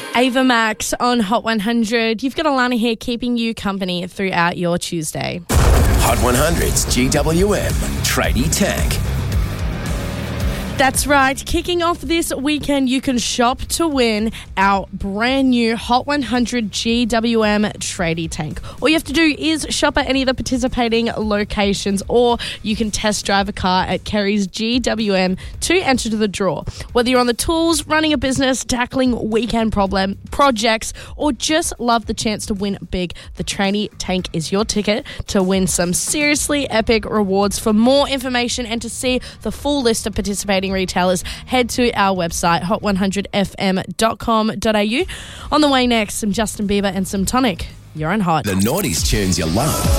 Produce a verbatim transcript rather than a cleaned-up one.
Ava Max on Hot one hundred. You've got Alana here keeping you company throughout your Tuesday. Hot one hundred's G W M Tradie Tank. That's right. Kicking off this weekend, you can shop to win our brand new Hot one hundred G W M Tradie Tank. All you have to do is shop at any of the participating locations, or you can test drive a car at Kerry's G W M to enter to the draw. Whether you're on the tools, running a business, tackling weekend problem projects, or just love the chance to win big, the Tradie Tank is your ticket to win some seriously epic rewards. For more information and to see the full list of participating retailers, head to our website hot one hundred f m dot com dot a u. On the way next, some Justin Bieber and some Tonic. You're on Hot. The Naughties tunes you love.